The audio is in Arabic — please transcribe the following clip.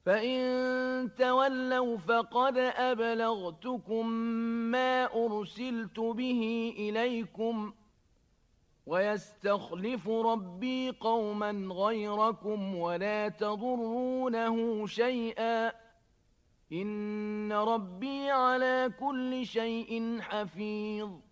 فإن تولوا فقد أبلغتكم ما أرسلت به إليكم ويستخلف ربي قوما غيركم ولا تضرونه شيئا إن ربي على كل شيء حفيظ